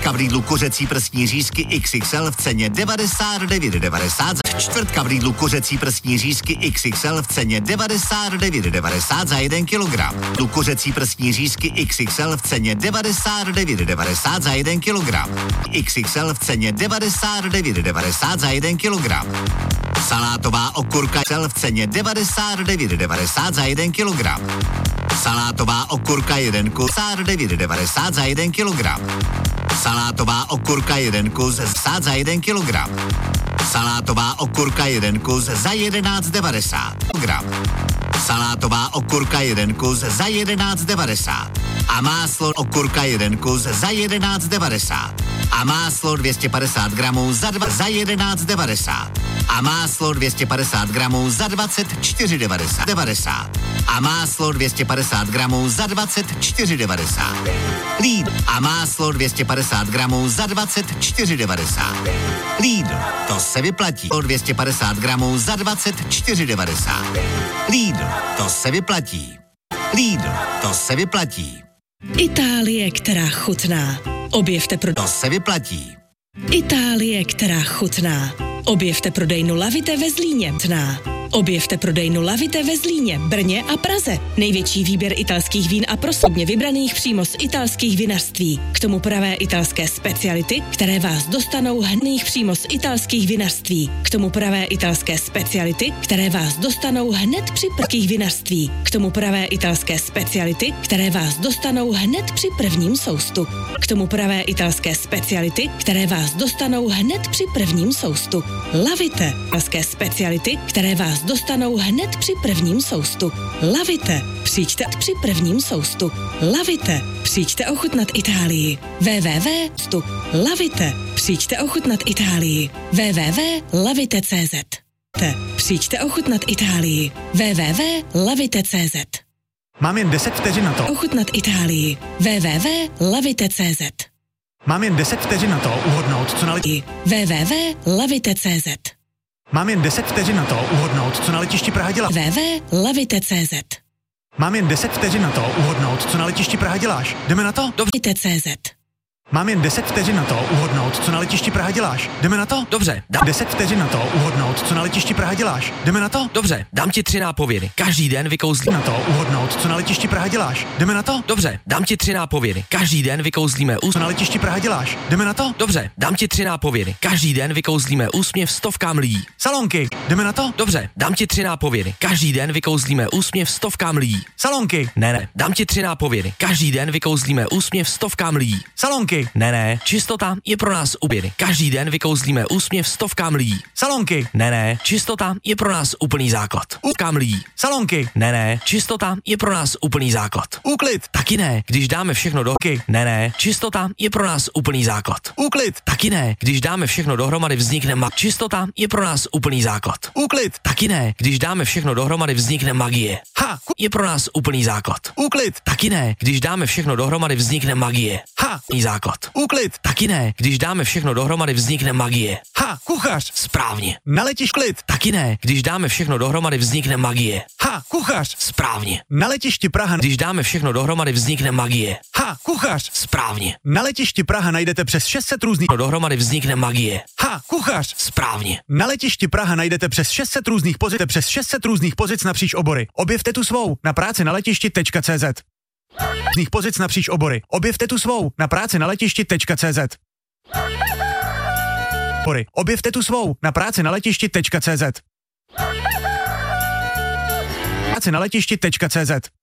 Čtvrtka v Lidlu kuřecí prsní řízky XXL v ceně 99,90. Čtvrtka v Lidlu kuřecí prsní řízky XXL v ceně 99,90 za 1 kilogram. Lidlu kuřecí prsní řízky XXL v ceně 99,90 za 1 kilogram. XXL v ceně 99,90 za 1 kilogram. Salátová okurka XL v ceně 99,90 za 1 kilogram. Salátová okurka 1 kus 99,90 za 1 kilogram. Salátová okurka 1 kus za 1 kilogram. Salátová okurka 1 kus za 11,90 gram. Salátová okurka 1 kus za 11,90. A máslo okurka 1 kus za 11,90. A máslo 250 gramů za 11,90. A máslo 250 gramů za 24,90. A máslo 250 gramů za 24,90. Lidl. A máslo 250 gramů za 24,90. Lidl. To se vyplatí. 250 gramů za 24,90. Lidl. To se vyplatí. Lidl. To se vyplatí. Itálie, která chutná. Objevte To se vyplatí. Itálie, která chutná. Objevte prodejnu Lavite ve Zlíně. Objevte prodejnu Lavite ve Zlíně, Brně a Praze. Největší výběr italských vín a prosobně vybraných přímo z italských vinařství. K tomu pravé italské speciality, které vás dostanou hned přímo z italských vinařství. K tomu pravé italské speciality, které vás dostanou hned při prvních vinařství. K tomu pravé italské speciality, které vás dostanou hned při prvním soustu. K tomu pravé italské speciality, které vás dostanou hned při prvním soustu. Lavite. Italské speciality, které vás dostanou hned při prvním soustu. Lavite. Přijďte při prvním soustu. Lavite. Přijďte ochutnat Itálii. Lavite. Přijďte ochutnat Itálii. www.lavite.cz. Přijďte ochutnat Itálii. www.lavite.cz. Mám jen 10 vteřin na to. Ochutnat Itálii. www.lavite.cz. Mám jen 10 vteřin na to uhodnout, co na www.lavite.cz. Mám jen 10 vteřin na to uhodnout, co na letišti Praha děláš. www.lavite.cz. Mám jen 10 vteřin na to uhodnout, co na letišti Praha děláš. Jdeme na to? Lavite.cz. Mám jen 10 vteřin na to uhodnout, co na letišti Praha děláš. Jdeme na to? Dobře. 10 vteřin na to uhodnout, co na letišti Praha děláš. Jdeme na to? Dobře, dám ti 3 nápovědy. Každý den vykouzlíme Na to uhodnout, co na letišti Praha děláš. Jdeme na to? Dobře, dám ti 3 nápovědy. Každý den vykouzlíme Co na letišti Praha děláš. Jdeme na to? Dobře, dám ti 3 nápovědy. Každý den vykouzlíme úsměv stovkám lidí. Salonky. Jdeme na to? Dobře, dám ti 3 nápovědy. Každý den vykouzlíme úsměv stovkám lidí. Salonky. Ne, dám ti 3 nápovědy. Každý den vykouzlíme úsměv stovkám lidí. Salonky. Ne, čistota je pro nás úběry. Každý den vykouzlíme úsměv stovkám lidí. Salonky. Ne, čistota je pro nás úplný základ. Stovkám lidí. Salonky. Ne, čistota je pro nás úplný základ. Úklid. Taky ne, když dáme všechno do... Ne, čistota je pro nás úplný základ. Úklid. Taky ne, když dáme všechno dohromady vznikne čistota je pro nás úplný základ. Úklid. Taky ne, když dáme všechno dohromady vznikne magie. Je pro nás úplný základ. Úklid. Taky ne, když dáme všechno dohromady vznikne magie. Základ. Úklid. Taky ne, když dáme všechno dohromady vznikne magie. Kuchař. Správně. Na letišti klid. Taky ne, když dáme všechno dohromady vznikne magie. Kuchař. Správně. Na letišti Praha. Když dáme všechno dohromady vznikne magie. Kuchař. Správně. Na letišti Praha najdete přes 600 různých... Dohromady vznikne magie. Kuchař. Správně. Na letišti Praha najdete přes 600 různých pozic napříč obory. Objevte tu svou na práci na letišti.cz. Různých pozic napříč obory. Objevte tu svou na práci na letišti.cz. Objevte tu svou na práci na letišti.cz. Práci na letišti.cz.